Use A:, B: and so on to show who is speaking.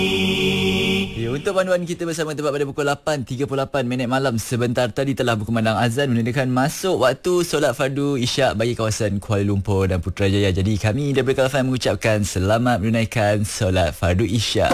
A: Ya, untuk panduan kita bersama tepat pada pukul 8.38 minit malam sebentar tadi telah berkumandang azan menandakan masuk waktu solat fardu isyak bagi kawasan Kuala Lumpur dan Putrajaya. Jadi kami daripada Kalafan mengucapkan selamat menunaikan solat fardu isyak.